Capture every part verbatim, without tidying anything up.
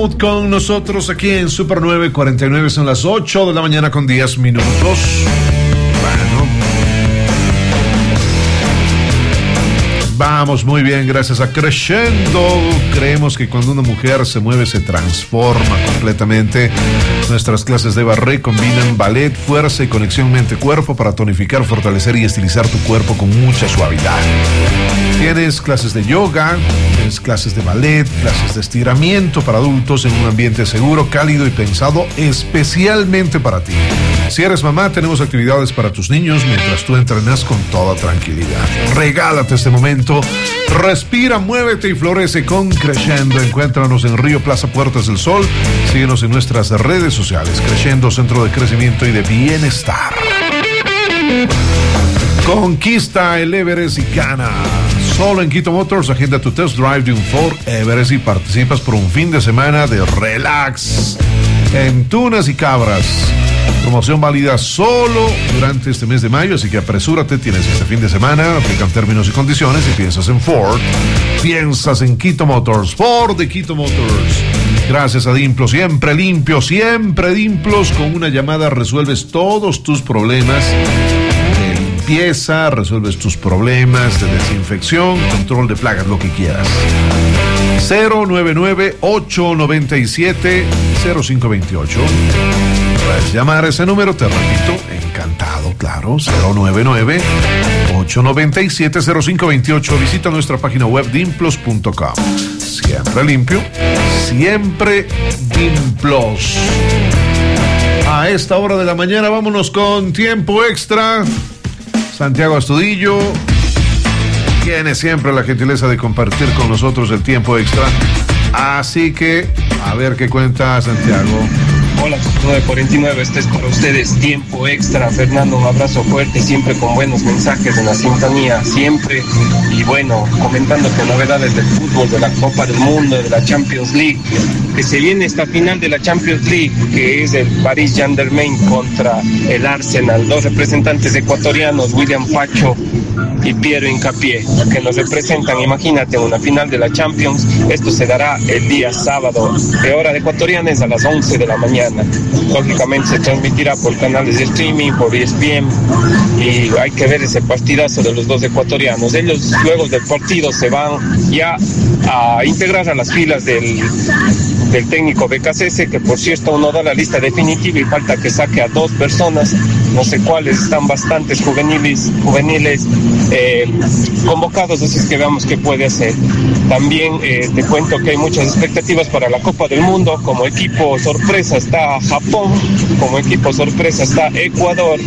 Mode con nosotros aquí en Super nueve cuarenta y nueve. Son las ocho de la mañana con diez minutos. Bueno, vamos muy bien, gracias a Crescendo. Creemos que cuando una mujer se mueve se transforma completamente. Nuestras clases de ballet combinan ballet, fuerza y conexión mente-cuerpo para tonificar, fortalecer y estilizar tu cuerpo con mucha suavidad. Tienes clases de yoga, tienes clases de ballet, clases de estiramiento para adultos en un ambiente seguro, cálido y pensado especialmente para ti. Si eres mamá, tenemos actividades para tus niños mientras tú entrenas con toda tranquilidad. Regálate este momento, respira, muévete y florece con Crescendo. Encuéntranos en Río Plaza Puertas del Sol. Síguenos en nuestras redes sociales. Crescendo, centro de crecimiento y de bienestar. Conquista el Everest y gana. Solo en Quito Motors, agenda tu test drive de un Ford Everest y participas por un fin de semana de relax en Tunas y Cabras. Promoción válida solo durante este mes de mayo, así que apresúrate, tienes este fin de semana, aplican términos y condiciones. Si piensas en Ford, piensas en Quito Motors. Ford de Quito Motors. Gracias a Dimplos, siempre limpio, siempre Dimplos. Con una llamada resuelves todos tus problemas de limpieza, resuelves tus problemas de desinfección, control de plagas, lo que quieras. cero nueve nueve, ocho nueve siete, cero cinco dos ocho. Puedes llamar a ese número, te repito, encantado, claro, cero nueve nueve, ocho nueve siete, cero cinco dos ocho. Visita nuestra página web dimplos punto com. Siempre limpio, siempre Dimplos. A esta hora de la mañana vámonos con tiempo extra. Santiago Astudillo tiene siempre la gentileza de compartir con nosotros el tiempo extra. Así que, a ver qué cuenta Santiago. Hola, nueve cuarenta y nueve, este es para ustedes, tiempo extra. Fernando, un abrazo fuerte, siempre con buenos mensajes en la sintonía, siempre. Y bueno, comentando con novedades del fútbol, de la Copa del Mundo, de la Champions League, que se viene esta final de la Champions League, que es el Paris Saint-Germain contra el Arsenal. Dos representantes ecuatorianos, William Pacho y Piero Hincapié, que nos representan. Imagínate, una final de la Champions. Esto se dará el día sábado, de hora de ecuatoriana, es a las once de la mañana. Lógicamente se transmitirá por canales de streaming, por E S P N, y hay que ver ese partidazo de los dos ecuatorianos. Ellos luego del partido se van ya a integrar a las filas del, del técnico B K C S, que por cierto aún no da la lista definitiva y falta que saque a dos personas, no sé cuáles, están bastantes juveniles, juveniles eh, convocados, así es que veamos qué puede hacer. También eh, te cuento que hay muchas expectativas para la Copa del Mundo. Como equipo sorpresa está Japón, como equipo sorpresa está Ecuador,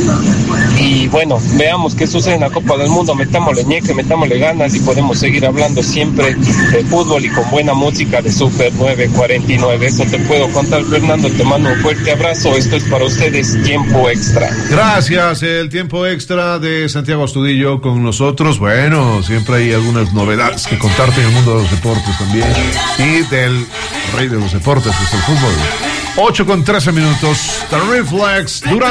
y bueno, veamos qué sucede en la Copa del Mundo. Metámosle ñeque, metámosle ganas y podemos seguir hablando siempre de fútbol y con buena música de Super nueve cuarenta y nueve. Eso te puedo contar, Fernando, te mando un fuerte abrazo. Esto es para ustedes, tiempo extra. Gracias, el tiempo extra de Santiago Astudillo con nosotros. Bueno, siempre hay algunas novedades que contarte en el mundo de los deportes también, y del rey de los deportes, que es el fútbol. ocho con trece minutos, The Reflex, durante